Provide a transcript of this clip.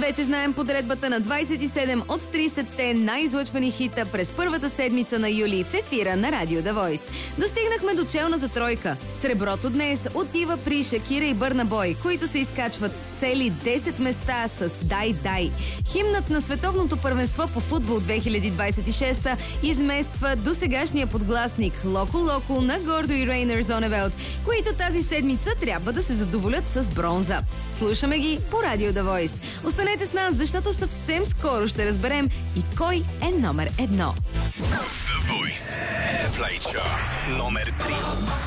Вече знаем подредбата на 27 от 30-те най-излъчвани хита през първата седмица на юли в ефира на Радио The Voice. Достигнахме до челната тройка. Среброто днес отива при Шакира и Бърна Бой, които се изкачват с цели 10 места с Дай Дай. Химнат на световното първенство по футбол 2026 измества досегашния подгласник Локо Локо на Гордо и Рейнер Зоневелт, които тази седмица трябва да се задоволят с бронза. Слушаме ги по Радио The Voice. Останете с нас, защото съвсем скоро ще разберем и кой е номер 1. The Voice Play Chart номер 3.